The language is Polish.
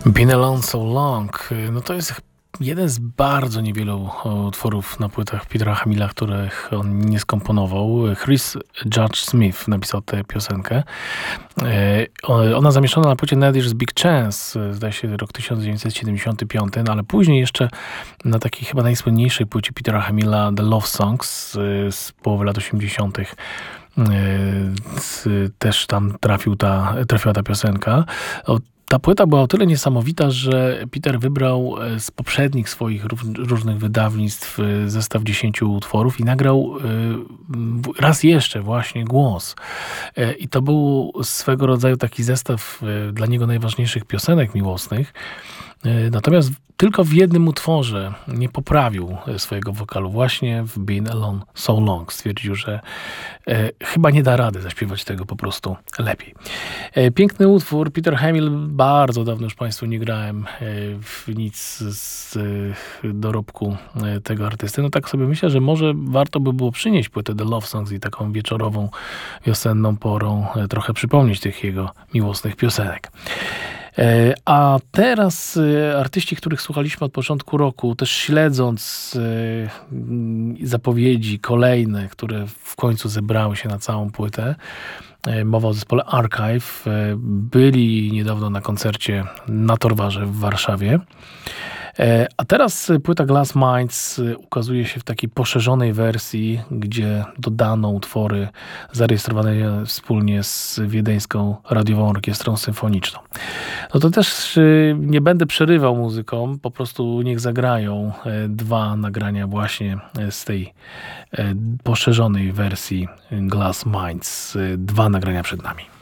Been Alone So Long. No to jest jeden z bardzo niewielu utworów na płytach Petera Hamilla, których on nie skomponował. Chris Judge Smith napisał tę piosenkę. Ona zamieszczona na płycie Nadirs Big Chance, zdaje się rok 1975, no ale później jeszcze na takiej chyba najsłynniejszej płycie Petera Hamilla The Love Songs z połowy lat 80. Też tam trafiła ta piosenka. Ta płyta była o tyle niesamowita, że Peter wybrał z poprzednich swoich różnych wydawnictw zestaw 10 utworów i nagrał raz jeszcze właśnie głos. I to był swego rodzaju taki zestaw dla niego najważniejszych piosenek miłosnych. Natomiast tylko w jednym utworze nie poprawił swojego wokalu. Właśnie w Been Alone So Long stwierdził, że chyba nie da rady zaśpiewać tego po prostu lepiej. Piękny utwór. Peter Hamill, bardzo dawno już Państwu nie grałem w nic z dorobku tego artysty. No tak sobie myślę, że może warto by było przynieść płytę The Love Songs i taką wieczorową, wiosenną porą trochę przypomnieć tych jego miłosnych piosenek. A teraz artyści, których słuchaliśmy od początku roku, też śledząc zapowiedzi kolejne, które w końcu zebrały się na całą płytę, mowa o zespole Archive, byli niedawno na koncercie na Torwarze w Warszawie. A teraz płyta Glass Minds ukazuje się w takiej poszerzonej wersji, gdzie dodano utwory zarejestrowane wspólnie z Wiedeńską Radiową Orkiestrą Symfoniczną. No to też nie będę przerywał muzykom, po prostu niech zagrają dwa nagrania właśnie z tej poszerzonej wersji Glass Minds. Dwa nagrania przed nami.